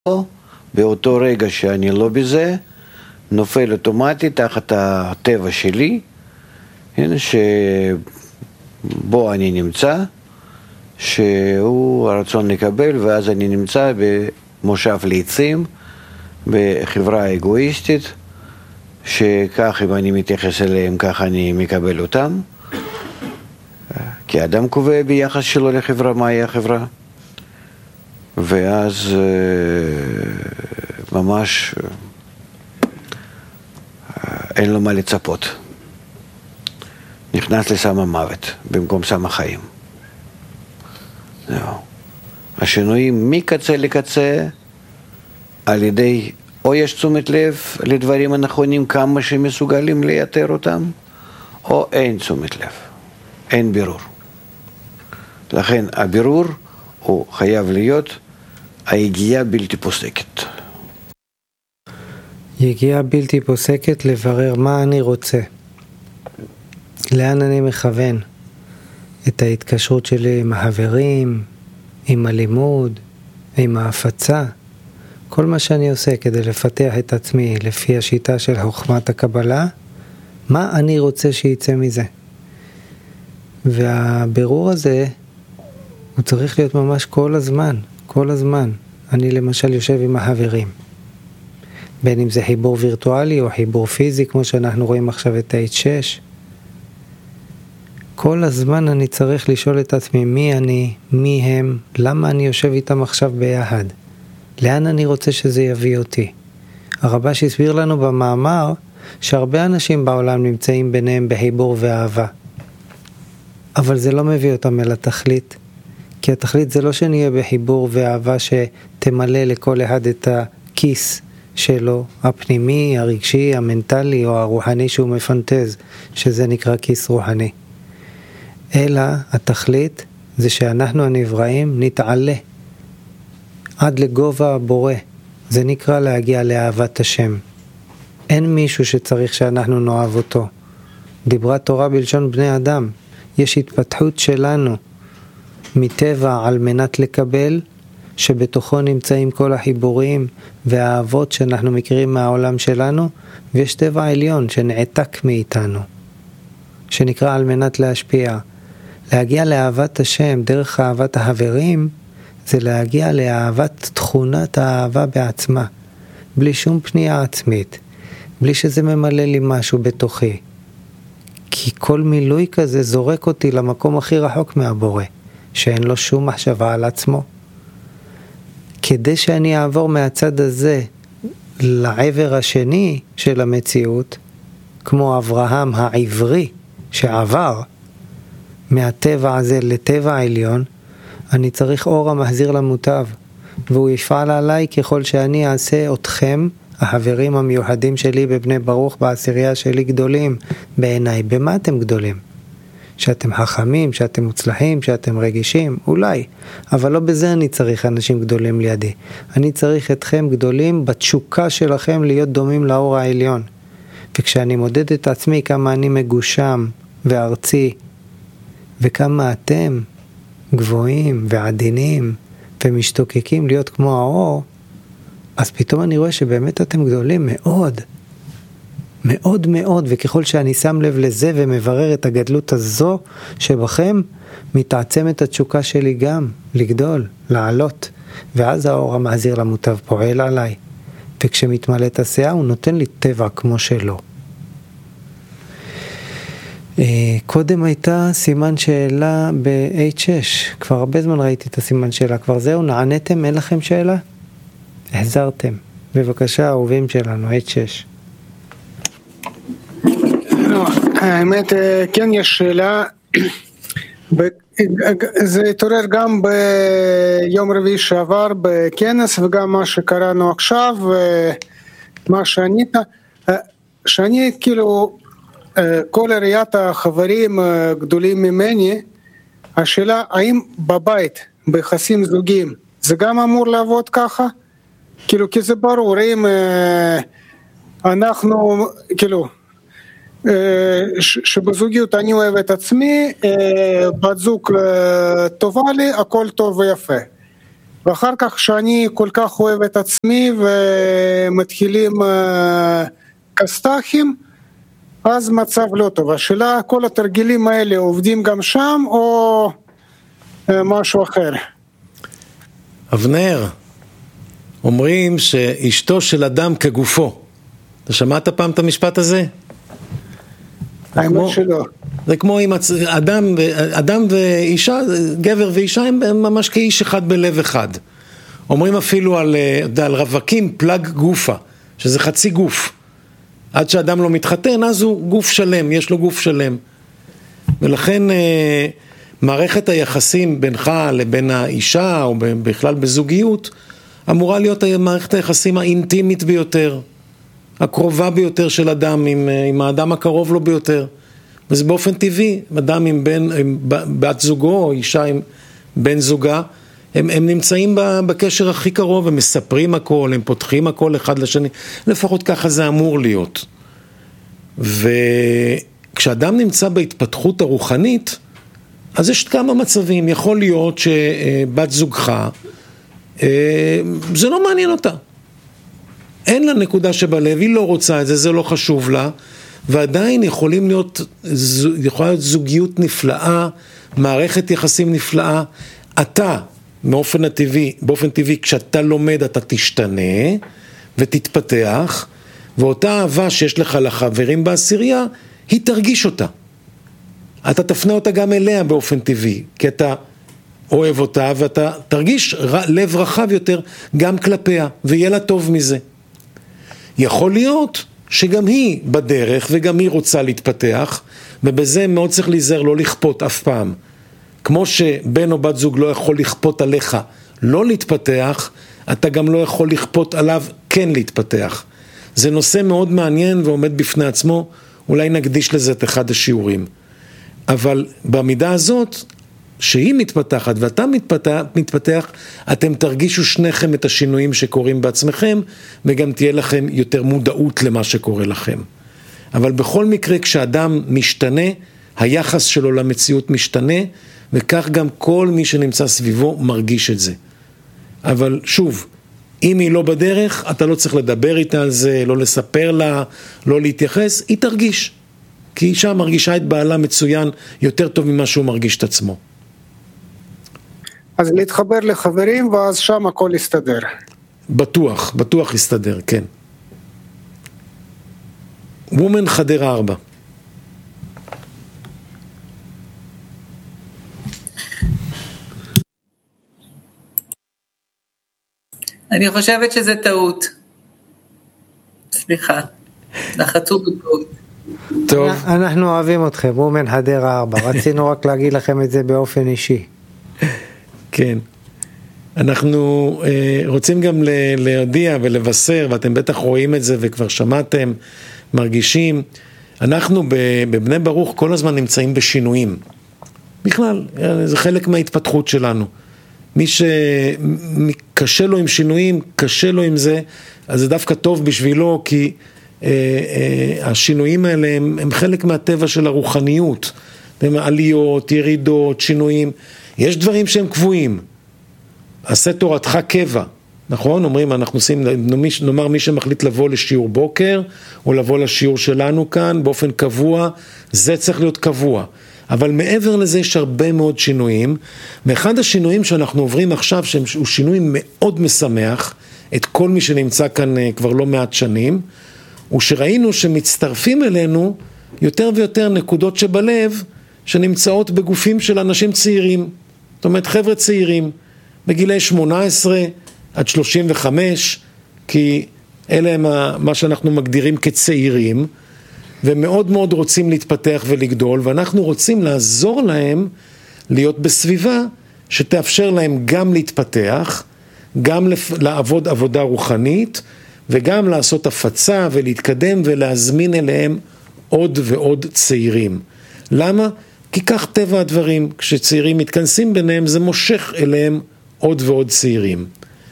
באותו רגע שאני לא בזה, נופל אוטומטית תחת הטבע שלי, שבו אני נמצא, שהוא הרצון לקבל, ואז אני נמצא במושב לעצים, בחברה אגואיסטית, שכך אם אני מתייחס אליהם, כך אני מקבל אותם, כי האדם קובע ביחס שלו לחברה, מהי החברה, ואז ממש אין לו מה לצפות. נכנס לסם המוות במקום סם החיים. השינויים מקצה לקצה על ידי או יש תשומת לב לדברים הנכונים כמה שמסוגלים לייתר אותם, או אין תשומת לב, אין בירור. לכן הבירור הוא חייב להיות היגיעה בלתי פוסקת. יגיעה בלתי פוסקת לברר מה אני רוצה, לאן אני מכוון את ההתקשרות שלי עם החברים, עם הלימוד, עם ההפצה, כל מה שאני עושה כדי לפתח את עצמי לפי השיטה של חוכמת הקבלה, מה אני רוצה שיצא מזה. והבירור הזה הוא צריך להיות ממש כל הזמן, כל הזמן. אני למשל יושב עם החברים, בין אם זה חיבור וירטואלי או חיבור פיזי, כמו שאנחנו רואים עכשיו את ה-H6. כל הזמן אני צריך לשאול את עצמי מי אני, מי הם, למה אני יושב איתם עכשיו ביחד, לאן אני רוצה שזה יביא אותי. הרב"ש הסביר לנו במאמר שהרבה אנשים בעולם נמצאים ביניהם בחיבור ואהבה, אבל זה לא מביא אותם אל התכלית, כי התכלית זה לא שנהיה בחיבור ואהבה שתמלא לכל אחד את הכיס שלו, הפנימי, הרגשי, המנטלי או הרוחני שהוא מפנטז, שזה נקרא כיס רוחני. אלא התכלית זה שאנחנו הנבראים נתעלה עד לגובה הבורא. זה נקרא להגיע לאהבת השם. אין מישהו שצריך שאנחנו נאהב אותו. דיברה תורה בלשון בני אדם. יש התפתחות שלנו מטבע על מנת לקבל, שבתוכו נמצאים כל החיבורים והאהבות שאנחנו מכירים מהעולם שלנו, ויש טבע עליון שנעתק מאיתנו, שנקרא על מנת להשפיע. להגיע לאהבת השם דרך אהבת החברים, זה להגיע לאהבת תכונת האהבה בעצמה, בלי שום פנייה עצמית, בלי שזה ממלא לי משהו בתוכי. כי כל מילוי כזה זורק אותי למקום הכי רחוק מהבורא, שאין לו שום מחשבה על עצמו. כדי שאני אעבור מהצד הזה לעבר השני של המציאות, כמו אברהם העברי שעבר מהטבע הזה לטבע העליון, אני צריך אור המחזיר למוטב, והוא יפעל עליי ככל שאני אעשה אתכם, החברים המיוחדים שלי בבני ברוך, בעשירייה שלי, גדולים בעיניי. במה אתם גדולים? שאתם חכמים, שאתם מוצלחים, שאתם רגישים, אולי, אבל לא בזה אני צריך אנשים גדולים לידי. אני צריך אתכם גדולים בתשוקה שלכם להיות דומים לאור העליון. וכשאני מודד את עצמי כמה אני מגושם וארצי, וכמה אתם גבוהים ועדינים ומשתוקקים להיות כמו האור, אז פתאום אני רואה שבאמת אתם גדולים מאוד, מאוד מאוד, וככל שאני שם לב לזה ומברר את הגדלות הזו שבכם, מתעצמת התשוקה שלי גם לגדול, לעלות, ואז האור המחזיר למוטב פועל עליי, וכשמתמלאת השיאה הוא נותן לי טבע כמו שלו. קודם הייתה סימן שאלה ב-H6, כבר הרבה זמן ראיתי את הסימן שאלה, כבר זהו, נעניתם, אין לכם שאלה? החזרתם. בבקשה, אהובים שלנו, H6. האמת, כן יש שאלה, זה התעורר גם ביום רביעי שעבר בכנס, וגם מה שקראנו עכשיו, מה שענית, שאני כאילו, כל ראיית החברים גדולים ממני, השאלה האם בבית, ביחסים זוגיים, זה גם אמור לעבוד ככה? כאילו, כי זה ברור, אם אנחנו, כאילו, שבזוגיות אני אוהב את עצמי, בת זוג טובה לי, הכל טוב ויפה. ואחר כך שאני כל כך אוהב את עצמי ומתחילים כסת"חים, אז מצב לא טוב. השאלה, כל התרגילים האלה עובדים גם שם או משהו אחר? אבנר, אומרים שאשתו של אדם כגופו. אתה שמעת פעם את המשפט הזה? האמת שלא. זה כמו עם אדם ואישה, גבר ואישה הם ממש כאיש אחד בלב אחד. אומרים אפילו על רווקים פלג גופה, שזה חצי גוף. עד שאדם לא מתחתן, אז הוא גוף שלם, יש לו גוף שלם. ולכן מערכת היחסים בינך לבין האישה, או בכלל בזוגיות, אמורה להיות מערכת היחסים האינטימית ביותר, הקרובה ביותר של אדם, עם האדם הקרוב לו ביותר. וזה באופן טבעי, אדם עם בת זוגו, או אישה עם בן זוגה, הם נמצאים בקשר הכי קרוב, הם מספרים הכל, הם פותחים הכל אחד לשני, לפחות ככה זה אמור להיות. וכשאדם נמצא בהתפתחות הרוחנית, אז יש כמה מצבים. יכול להיות שבת זוגך, זה לא מעניין אותה. אין לה נקודה שבלב, היא לא רוצה את זה, זה לא חשוב לה, ועדיין יכולה להיות זוגיות נפלאה, מערכת יחסים נפלאה. אתה, באופן טבעי, כשאתה לומד אתה תשתנה ותתפתח, ואותה אהבה שיש לך לחברים בעשירייה, היא תרגיש אותה. אתה תפנה אותה גם אליה באופן טבעי, כי אתה אוהב אותה ואתה תרגיש לב רחב יותר גם כלפיה, ויהיה לה טוב מזה. יכול להיות שגם היא בדרך וגם היא רוצה להתפתח, ובזה מאוד צריך להיזהר, לא לכפות אף פעם. כמו שבן או בת זוג לא יכול לכפות עליך לא להתפתח, אתה גם לא יכול לכפות עליו כן להתפתח. זה נושא מאוד מעניין ועומד בפני עצמו, אולי נקדיש לזה את אחד השיעורים. אבל במידה הזאת, שהיא מתפתחת ואתה מתפתח, אתם תרגישו שניכם את השינויים שקורים בעצמכם, וגם תהיה לכם יותר מודעות למה שקורה לכם. אבל בכל מקרה, כשאדם משתנה, היחס שלו למציאות משתנה, וכך גם כל מי שנמצא סביבו מרגיש את זה. אבל שוב, אם היא לא בדרך, אתה לא צריך לדבר איתה על זה, לא לספר לה, לא להתייחס, היא תרגיש. כי אישה מרגישה את בעלה מצוין יותר טוב ממה שהוא מרגיש את עצמו. אז להתחבר לחברים ואז שם הכל יסתדר. בטוח יסתדר, כן. וומן חדרה 4. אני חושבת שזה טעות. סליחה, לחצו בטעות. טוב. אנחנו אוהבים אתכם, וומן חדרה 4, רצינו רק להגיד לכם את זה באופן אישי. כן. אנחנו רוצים גם להודיע ולבשר, ואתם בטח רואים את זה וכבר שמעתם, מרגישים. אנחנו בבני ברוך כל הזמן נמצאים בשינויים. בכלל, זה חלק מההתפתחות שלנו. מי שקשה לו עם שינויים, קשה לו עם זה, אז זה דווקא טוב בשבילו, כי השינויים האלה הם חלק מהטבע של הרוחניות. עליות, ירידות, שינויים. יש דברים שהם קבועים. עשה תורתך קבע, נכון? אומרים, אנחנו עושים, נאמר מי שמחליט לבוא לשיעור בוקר, או לבוא לשיעור שלנו כאן, באופן קבוע, זה צריך להיות קבוע. אבל מעבר לזה יש הרבה מאוד שינויים, ואחד השינויים שאנחנו עוברים עכשיו, שהוא שינוי מאוד משמח, את כל מי שנמצא כאן כבר לא מעט שנים, הוא שראינו שמצטרפים אלינו יותר ויותר נקודות שבלב, שנמצאות בגופים של אנשים צעירים, זאת אומרת חבר'ה צעירים, בגילי 18 עד 35, כי אלה הם מה שאנחנו מגדירים כצעירים, ומאוד מאוד רוצים להתפתח ולגדול, ואנחנו רוצים לעזור להם להיות בסביבה שתאפשר להם גם להתפתח, גם לעבוד עבודה רוחנית, וגם לעשות הפצה ולהתקדם ולהזמין אליהם עוד ועוד צעירים. למה? כי כך טבע הדברים, כשצעירים מתכנסים ביניהם זה מושך אליהם עוד ועוד צעירים.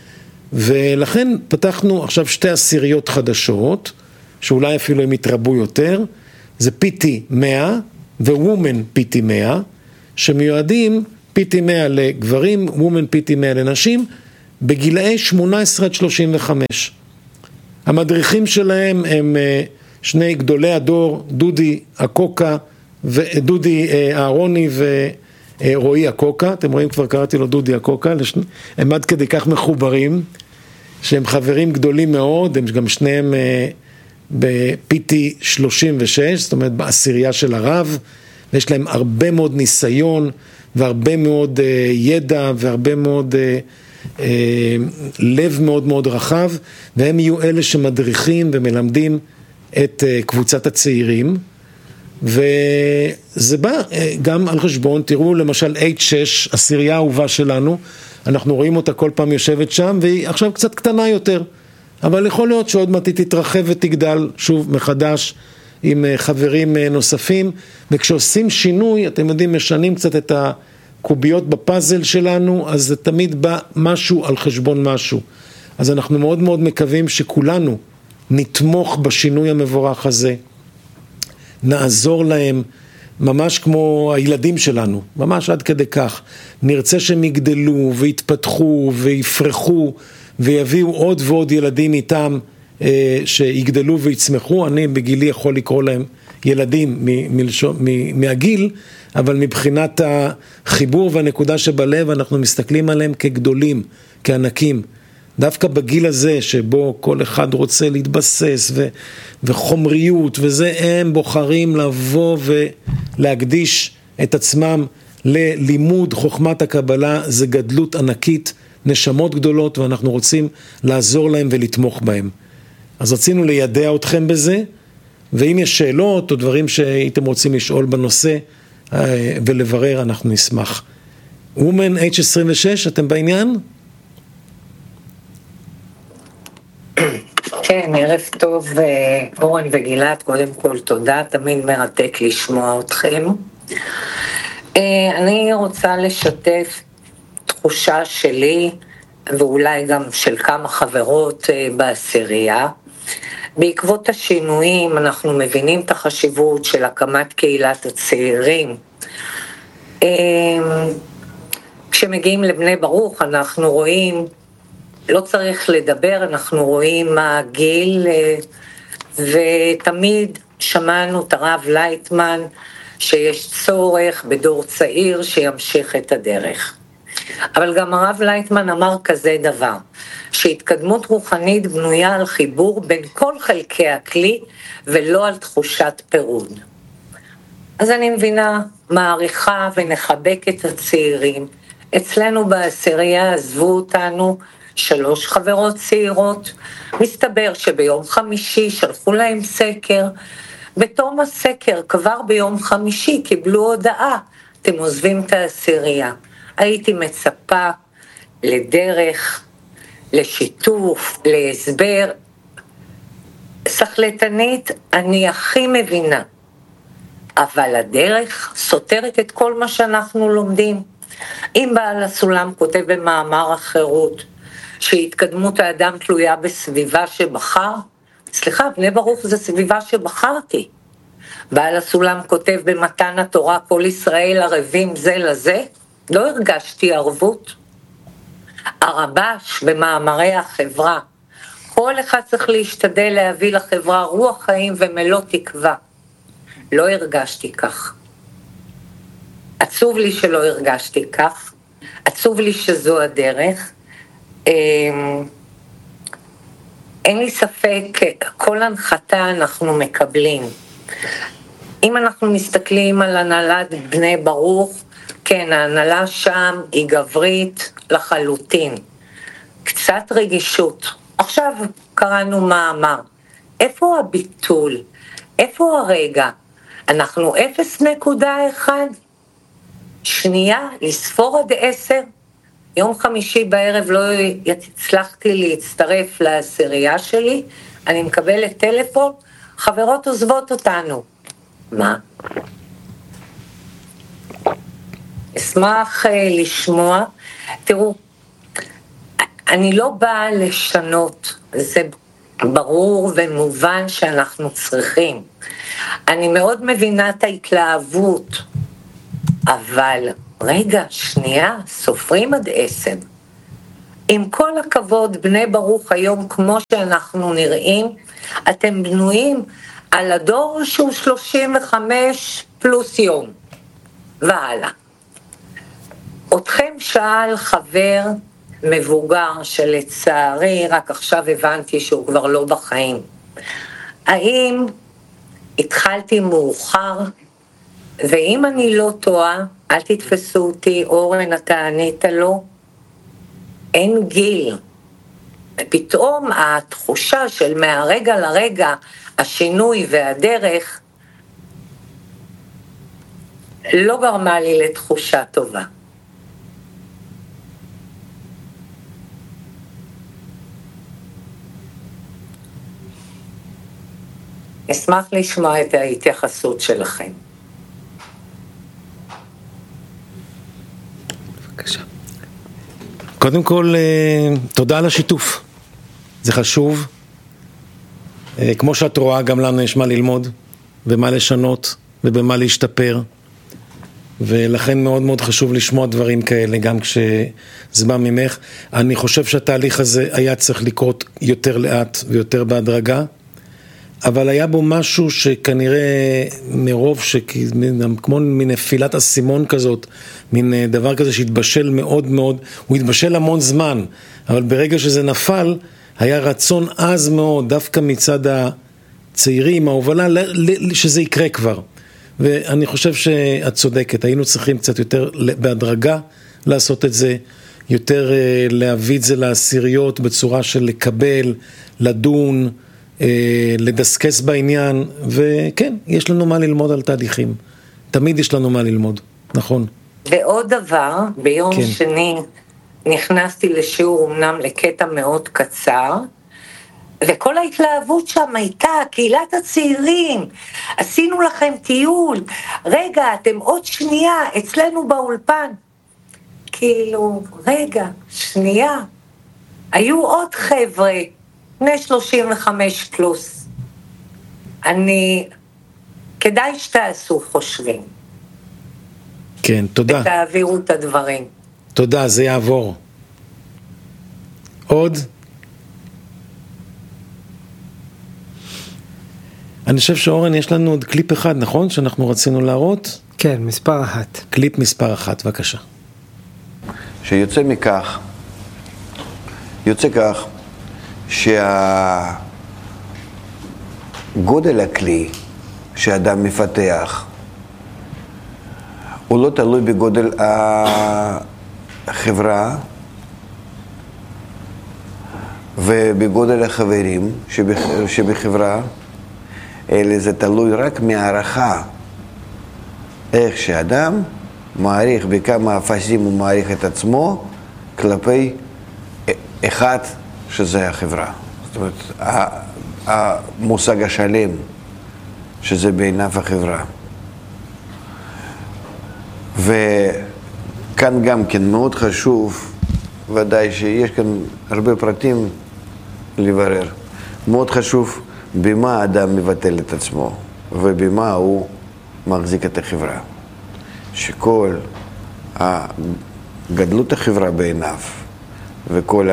ולכן פתחנו עכשיו 2 עשיריות חדשות, שאולי אפילו הם יתרבו יותר, זה PT 100 ווומן PT 100, שמיועדים PT 100 לגברים, וומן PT 100 לנשים, בגילאי 18 עד 35. המדריכים שלהם הם שני גדולי הדור, דודי אקוקה, דודי אהרוני ורועי אקוקה. אתם רואים, כבר קראתי לו דודי אקוקה, הם עד כדי כך מחוברים, שהם חברים גדולים מאוד, הם גם שניהם בפיטי 36, זאת אומרת בעשירייה של הרב, ויש להם הרבה מאוד ניסיון, והרבה מאוד ידע, והרבה מאוד לב מאוד מאוד רחב, והם יהיו אלה שמדריכים ומלמדים את קבוצת הצעירים, וזה בא גם על חשבון, תראו למשל H6, עשירייה האהובה שלנו, אנחנו רואים אותה כל פעם יושבת שם, והיא עכשיו קצת קטנה יותר, אבל יכול להיות שעוד מעט היא תתרחב ותגדל שוב מחדש עם חברים נוספים, וכשעושים שינוי, אתם יודעים, משנים קצת את הקוביות בפאזל שלנו, אז זה תמיד בא משהו על חשבון משהו. אז אנחנו מאוד מאוד מקווים שכולנו נתמוך בשינוי המבורך הזה, נעזור להם, ממש כמו הילדים שלנו, ממש עד כדי כך. נרצה שהם יגדלו ויתפתחו ויפרחו ויביאו עוד ועוד ילדים איתם שיגדלו ויצמחו. אני בגילי יכול לקרוא להם ילדים מהגיל, אבל מבחינת החיבור והנקודה שבלב אנחנו מסתכלים עליהם כגדולים, כענקים. דווקא בגיל הזה שבו כל אחד רוצה להתבסס וחומריות וזה, הם בוחרים לבוא ולהקדיש את עצמם ללימוד חוכמת הקבלה. זה גדלות ענקית, נשמות גדולות, ואנחנו רוצים לעזור להם ולתמוך בהם. אז רצינו לידע אתכם בזה, ואם יש שאלות או דברים שהייתם רוצים לשאול בנושא ולברר, אנחנו נשמח. וומן H26, אתם בעניין? כן, ערב טוב אורן וגלעד, קודם כל תודה, תמיד מרתק לשמוע אתכם. אני רוצה לשתף תחושה שלי, ואולי גם של כמה חברות בעשירייה. בעקבות השינויים אנחנו מבינים את החשיבות של הקמת קהילת הצעירים. כשמגיעים לבני ברוך אנחנו רואים, לא צריך לדבר, אנחנו רואים מה הגיל, ותמיד שמענו את הרב לייטמן שיש צורך בדור צעיר שימשיך את הדרך. אבל גם הרב לייטמן אמר כזה דבר, שהתקדמות רוחנית בנויה על חיבור בין כל חלקי הכלי ולא על תחושת פירוד. אז אני מבינה, מעריכה ונחבק את הצעירים. אצלנו בעשירייה עזבו אותנו 3 חברות צעירות, מסתבר שביום חמישי שלחו להם סקר, בתום הסקר כבר ביום חמישי קיבלו הודעה, אתם עוזבים את העשירייה. הייתי מצפה לדרך, לשיתוף, להסבר. סחלטנית אני הכי מבינה, אבל הדרך סותרת את כל מה שאנחנו לומדים. אם בעל הסולם כותב במאמר החירות, שהתקדמות האדם תלויה בסביבה שבחר, סליחה, בני ברוך זה סביבה שבחרתי. בעל הסולם כותב במתן התורה, כל ישראל ערבים זה לזה, לא הרגשתי ערבות. הרבש במאמרי החברה, כל אחד צריך להשתדל להביא לחברה רוח חיים ומלוא תקווה. לא הרגשתי כך. עצוב לי שלא הרגשתי כך, עצוב לי שזו הדרך. אין לי ספק, כל הנחתה אנחנו מקבלים. אם אנחנו מסתכלים על הנהלת בני ברוך, כן, ההנהלה שם היא גברית לחלוטין. קצת רגישות. עכשיו קראנו מאמר. איפה הביטול? איפה הרגע? אנחנו 0.1. שנייה, לספור עד 10. יום חמישי בערב לא הצלחתי להצטרף לעשירייה שלי. אני מקבלת טלפון, חברות עוזבות אותנו. מה? אשמח לשמוע. תראו, אני לא באה לשנות, זה ברור ומובן שאנחנו צריכים. אני מאוד מבינה את ההתלהבות, אבל רגע, שנייה, סופרים עד 10. עם כל הכבוד, בני ברוך היום, כמו שאנחנו נראים, אתם בנויים על הדור שהוא 35 פלוס יום, והלאה. אתכם שאל חבר מבוגר שלצערי רק עכשיו הבנתי שהוא כבר לא בחיים. האם התחלתי מאוחר? ואם אני לא טועה, אל תתפסו אותי, אורן, אתה ענית לו, אין גיל. פתאום התחושה של מהרגע לרגע, השינוי והדרך, לא גרמה לי לתחושה טובה. אשמח לשמוע את ההתייחסות שלכם. בבקשה. קודם כל, תודה על השיתוף. זה חשוב. כמו שאת רואה, גם לנו יש מה ללמוד, ומה לשנות, ובמה להשתפר. ולכן מאוד מאוד חשוב לשמוע דברים כאלה, גם כשזה בא ממך. אני חושב שהתהליך הזה היה צריך לקרות יותר לאט ויותר בהדרגה, אבל היה בו משהו שכנראה מרוב כמו מנפילת אסימון כזאת, מין דבר כזה שהתבשל מאוד מאוד, הוא התבשל המון זמן, אבל ברגע שזה נפל, היה רצון עז מאוד, דווקא מצד הצעירים, ההובלה, שזה יקרה כבר. ואני חושב שאת צודקת, היינו צריכים קצת יותר בהדרגה לעשות את זה, יותר להביא את זה לעשיריות בצורה של לקבל, לדון, לדסקס בעניין, וכן, יש לנו מה ללמוד על תהליכים. תמיד יש לנו מה ללמוד, נכון. ועוד דבר, ביום כן. שני נכנסתי לשיעור אמנם לקטע מאוד קצר, וכל ההתלהבות שם הייתה, קהילת הצעירים, עשינו לכם טיול, רגע, אתם עוד שנייה אצלנו באולפן. כאילו, רגע, שנייה, היו עוד חבר'ה, בני 35 פלוס. כדאי שתעשו חושבים. כן, תודה. ותעבירו את הדברים. תודה, זה יעבור. עוד? אני חושב שאורן, יש לנו עוד קליפ אחד, נכון? שאנחנו רצינו להראות? כן, מספר 1. קליפ מספר 1, בבקשה. שיוצא מכך, יוצא כך, שהגודל הכלי שאדם מפתח הוא לא תלוי בגודל החברה ובגודל החברים שבחברה, אלא זה תלוי רק מהערכה, איך שאדם מעריך, בכמה אפסים הוא מעריך את עצמו כלפי אחד שזה החברה. זאת אומרת, המושג השלם שזה בעיניו החברה. וכאן גם כן מאוד חשוב, ודאי שיש כאן הרבה פרטים לברר, מאוד חשוב במה האדם מבטל את עצמו ובמה הוא מחזיק את החברה. שכל גדלות החברה בעיניו וכל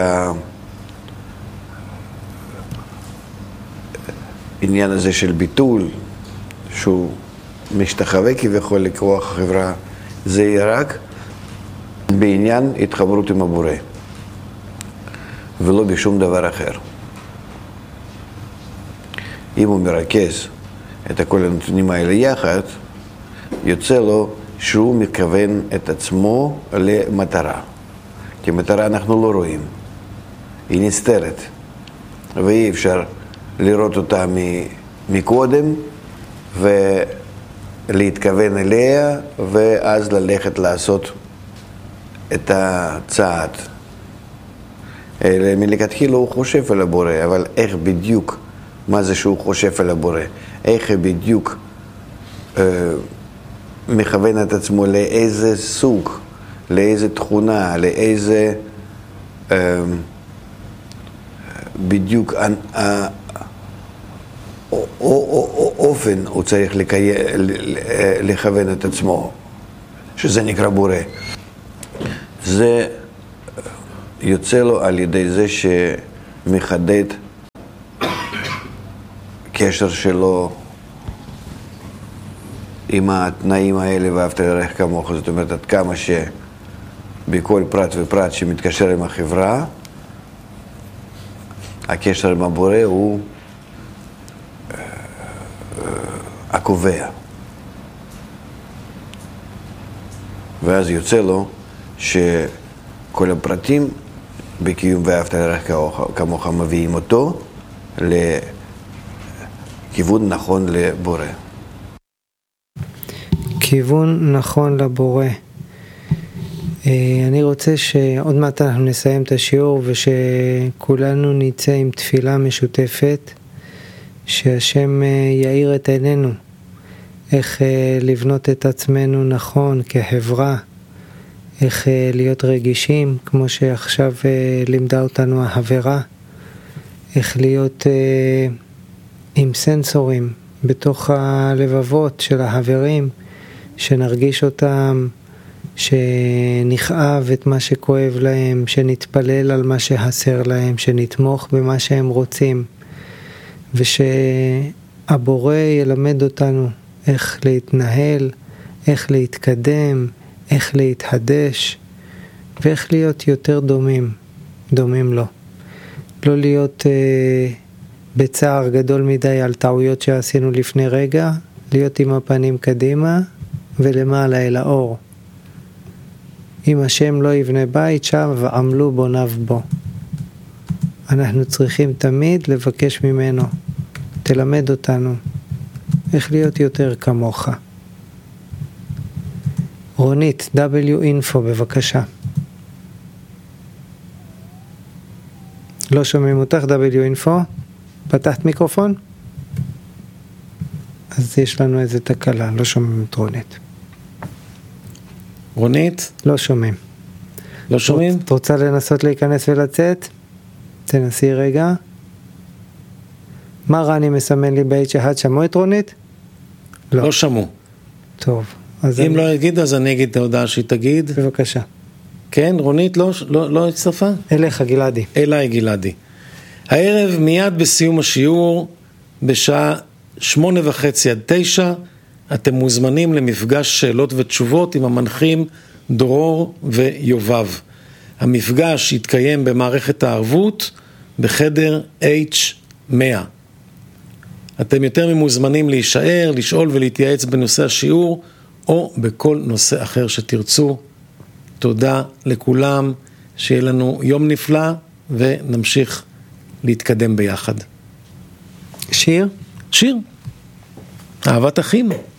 העניין הזה של ביטול שהוא משתחווה כביכול לכוח החברה, זה יהיה רק בעניין התחברות עם הבורא ולא בשום דבר אחר. אם הוא מרכז את כל הנתונים האלה יחד, יוצא לו שהוא מכוון את עצמו למטרה. כי מטרה אנחנו לא רואים, היא נסתרת, ואי אפשר לראות אותה מקודם ולהתכוון אליה, ואז ללכת לעשות את הצעד. מלכתחילה הוא חושב על הבורא, אבל איך בדיוק, מה זה שהוא חושב על הבורא? איך בדיוק מכוון את עצמו לאיזה סוג, לאיזה תכונה, לאיזה בדיוק אופן הוא צריך לכוון את עצמו, שזה נקרא בורא. זה יוצא לו על ידי זה שמחדד קשר שלו עם התנאים האלה ואהבת לרעך כמוך, זאת אומרת עד כמה שבכל פרט ופרט שמתקשר עם החברה, הקשר עם הבורא הוא הקובע. ואז יוצא לו שכל הפרטים בקיום ואהבת לרעך כמוך מביאים אותו לכיוון נכון לבורא. כיוון נכון לבורא. אני רוצה שעוד מעט אנחנו נסיים את השיעור ושכולנו נצא עם תפילה משותפת, שהשם יאיר את עינינו איך לבנות את עצמנו נכון כחברה, איך להיות רגישים כמו שעכשיו לימדה אותנו החברה, איך להיות עם סנסורים בתוך הלבבות של החברים, שנרגיש אותם, שנכאב את מה שכואב להם, שנתפלל על מה שחסר להם, שנתמוך במה שהם רוצים, ושהבורא ילמד אותנו איך להתנהל, איך להתקדם, איך להתחדש, ואיך להיות יותר דומים לו. לא להיות בצער גדול מדי על טעויות שעשינו לפני רגע, להיות עם הפנים קדימה ולמעלה אל האור. אם השם לא יבנה בית שם ועמלו בוניו בו. אנחנו צריכים תמיד לבקש ממנו, תלמד אותנו איך להיות יותר כמוך. רונית, W-Info, בבקשה. לא שומעים אותך, W-Info? פתחת מיקרופון? אז יש לנו איזה תקלה, לא שומעים את רונית. רונית? לא שומעים. לא שומעים? את רוצה לנסות להיכנס ולצאת? תנסי רגע. מה רני מסמן לי ב-H1? שמעו את רונית? לא שמעו. טוב. אם לא יגיד, אז אני אגיד את ההודעה שהיא תגיד. בבקשה. כן, רונית לא הצטרפה? אליך, גלעדי. אליי, גלעדי. הערב, מיד בסיום השיעור, בשעה 8:30 עד 9, אתם מוזמנים למפגש שאלות ותשובות עם המנחים דרור ויובב. המפגש יתקיים במערכת הערבות בחדר H100. אתם יותר ממוזמנים להישאר, לשאול ולהתייעץ בנושא השיעור, או בכל נושא אחר שתרצו. תודה לכולם, שיהיה לנו יום נפלא, ונמשיך להתקדם ביחד. שיר? שיר. אהבת אחים.